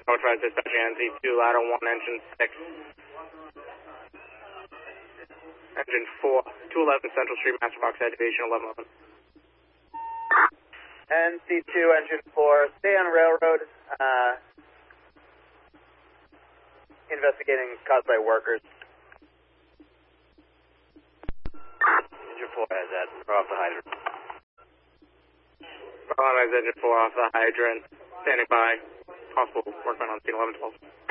Northwest dispatching NZ2, ladder 1, engine 6. Engine 4, 211 Central Street, Master Box activation 1111. NC2, engine 4, stay on railroad, investigating caused by workers. Engine 4 has that, we're off the hydrant. Engine 4 off the hydrant, standing by. Possible workman on scene 1112.